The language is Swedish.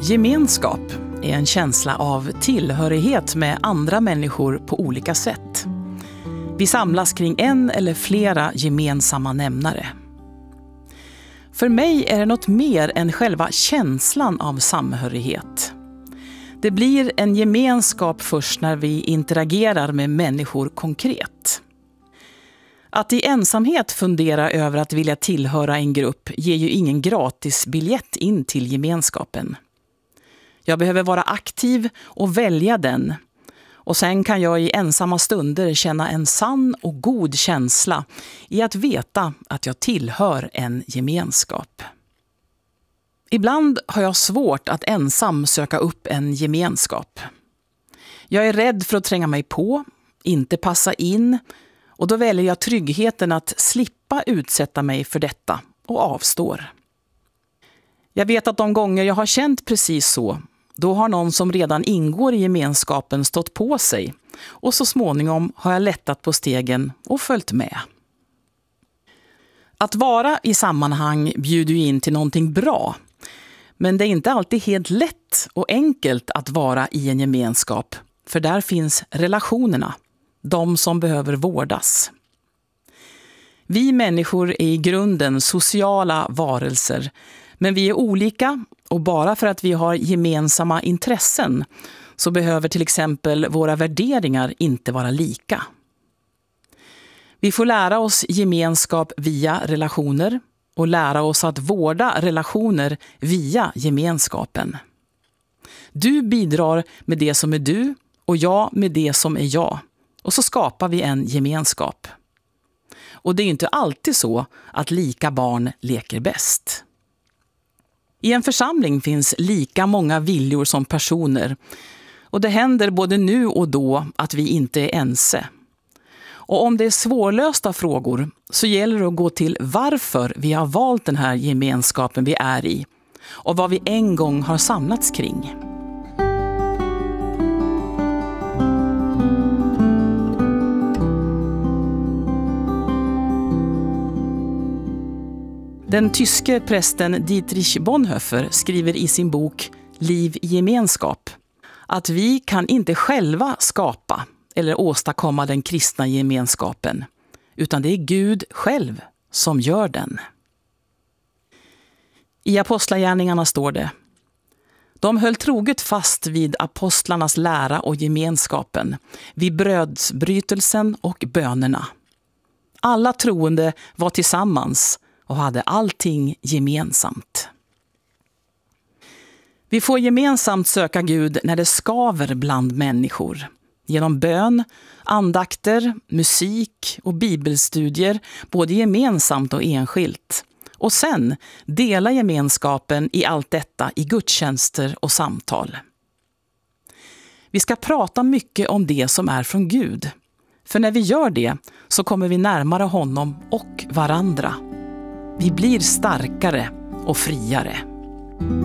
Gemenskap är en känsla av tillhörighet med andra människor på olika sätt. Vi samlas kring en eller flera gemensamma nämnare. För mig är det något mer än själva känslan av samhörighet. Det blir en gemenskap först när vi interagerar med människor konkret. Att i ensamhet fundera över att vilja tillhöra en grupp ger ju ingen gratis biljett in till gemenskapen. Jag behöver vara aktiv och välja den. Och sen kan jag i ensamma stunder känna en sann och god känsla i att veta att jag tillhör en gemenskap. Ibland har jag svårt att ensam söka upp en gemenskap. Jag är rädd för att tränga mig på, inte passa in, och då väljer jag tryggheten att slippa utsätta mig för detta och avstår. Jag vet att de gånger jag har känt precis så, då har någon som redan ingår i gemenskapen stått på sig och så småningom har jag lättat på stegen och följt med. Att vara i sammanhang bjuder ju in till någonting bra, men det är inte alltid helt lätt och enkelt att vara i en gemenskap, för där finns relationerna, de som behöver vårdas. Vi människor är i grunden sociala varelser, men vi är olika och bara för att vi har gemensamma intressen så behöver till exempel våra värderingar inte vara lika. Vi får lära oss gemenskap via relationer och lära oss att vårda relationer via gemenskapen. Du bidrar med det som är du och jag med det som är jag. Och så skapar vi en gemenskap. Och det är inte alltid så att lika barn leker bäst. I en församling finns lika många viljor som personer. Och det händer både nu och då att vi inte är ense. Och om det är svårlösta frågor så gäller det att gå till varför vi har valt den här gemenskapen vi är i. Och vad vi en gång har samlats kring. Den tyske prästen Dietrich Bonhoeffer skriver i sin bok Liv i gemenskap att vi kan inte själva skapa eller åstadkomma den kristna gemenskapen, utan det är Gud själv som gör den. I Apostlagärningarna står det: de höll troget fast vid apostlarnas lära och gemenskapen, vid brödsbrytelsen och bönerna. Alla troende var tillsammans och hade allting gemensamt. Vi får gemensamt söka Gud när det skaver bland människor. Genom bön, andakter, musik och bibelstudier, både gemensamt och enskilt. Och sen dela gemenskapen i allt detta i gudstjänster och samtal. Vi ska prata mycket om det som är från Gud. För när vi gör det så kommer vi närmare honom och varandra. Vi blir starkare och friare.